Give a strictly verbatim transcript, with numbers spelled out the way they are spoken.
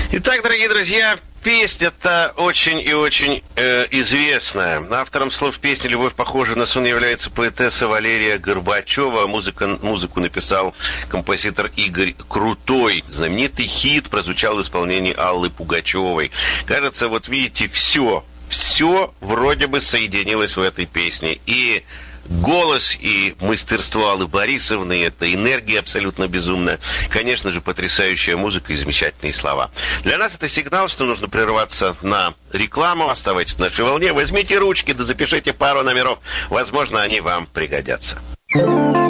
Итак, дорогие друзья, песня-то очень и очень э, известная. Автором слов песни «Любовь похожа на сон» является поэтесса Валерия Горбачева. Музыка, музыку написал композитор Игорь Крутой. Знаменитый хит прозвучал в исполнении Аллы Пугачевой. Кажется, вот видите, все, все вроде бы соединилось в этой песне. И голос, и мастерство Аллы Борисовны, это энергия абсолютно безумная. Конечно же, потрясающая музыка и замечательные слова. Для нас это сигнал, что нужно прерваться на рекламу. Оставайтесь на нашей волне, возьмите ручки, да запишите пару номеров. Возможно, они вам пригодятся.